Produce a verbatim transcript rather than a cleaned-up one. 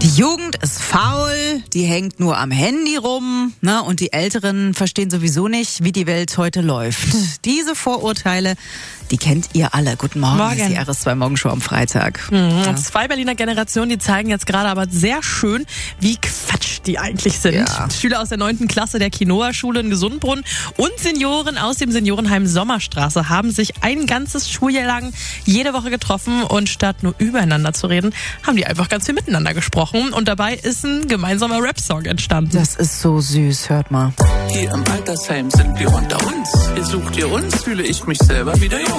Die Jugend ist faul, die hängt nur am Handy rum, ne? Und die Älteren verstehen sowieso nicht, wie die Welt heute läuft. Hm. Diese Vorurteile, die kennt ihr alle. Guten Morgen, Morgen. Das ist die R S zwei Morgenshow am Freitag. Mhm. Ja. Zwei Berliner Generationen, die zeigen jetzt gerade aber sehr schön, wie Quatsch die eigentlich sind. Ja. Schüler aus der neunten Klasse der Quinoa-Schule in Gesundbrunnen und Senioren aus dem Seniorenheim Sommerstraße haben sich ein ganzes Schuljahr lang jede Woche getroffen und statt nur übereinander zu reden, haben die einfach ganz viel miteinander gesprochen. Und dabei ist ein gemeinsamer Rap-Song entstanden. Das ist so süß, hört mal. Hier im Altersheim sind wir unter uns. Hier sucht ihr uns, fühle ich mich selber wieder jung.